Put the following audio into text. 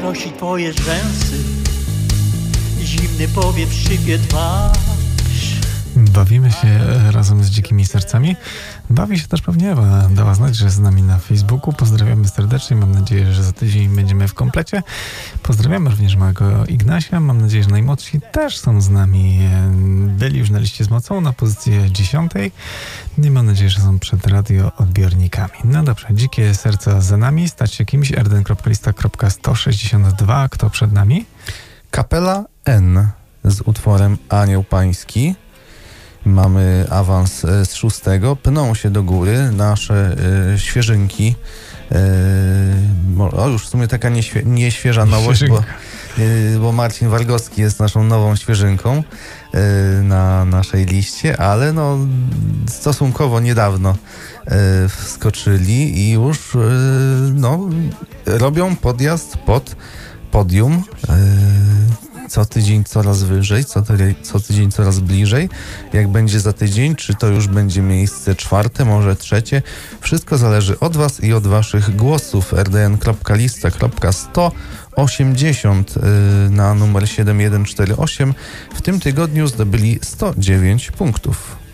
prosi twoje rzęsy, zimny powiew szybie twarz. Bawimy się razem z Dzikimi Sercami. Bawi się też pewnie Ewa. Dała znać, że jest z nami na Facebooku. Pozdrawiamy serdecznie. Mam nadzieję, że za tydzień będziemy w komplecie. Pozdrawiamy również małego Ignasia. Mam nadzieję, że najmłodsi też są z nami. Byli już na liście z mocą na pozycji 10. I mam nadzieję, że są przed radioodbiornikami. No dobrze, Dzikie Serca za nami. Stać się kimś. rden.lista.162. Kto przed nami? Kapela N z utworem Anioł Pański. Mamy awans z 6. Pną się do góry nasze świeżynki. Już w sumie taka nieświeża nowość, bo Marcin Wargowski jest naszą nową świeżynką na naszej liście, ale no stosunkowo niedawno wskoczyli i już robią podjazd pod podium. Co tydzień coraz wyżej, co tydzień coraz bliżej. Jak będzie za tydzień, czy to już będzie miejsce 4, może 3. Wszystko zależy od was i od waszych głosów. rdn.lista.180 na numer 7148 w tym tygodniu zdobyli 109 punktów.